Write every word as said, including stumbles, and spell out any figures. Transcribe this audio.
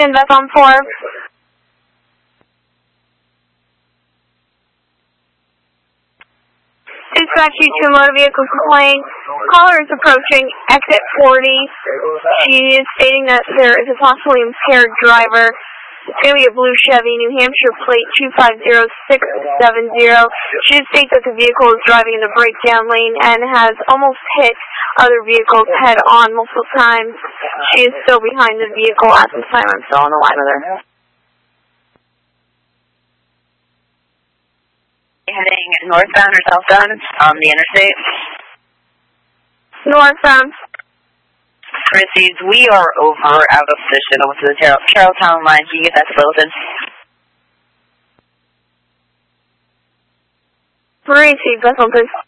Stand back on four. Dispatch you to a motor vehicle complaint. Caller is approaching exit forty. She is stating that there is a possibly impaired driver. It's going to be a blue Chevy, New Hampshire plate two five zero six seven zero. She states that the vehicle is driving in the breakdown lane and has almost hit other vehicles head on multiple times. She is still behind the vehicle at this time. I'm still on the line with her. Heading northbound or southbound on the interstate? Northbound. Chrissy's, we are over out of position over to the Carroll, Carrolltown line. Can you get that to Littleton? Receive, vessel, please.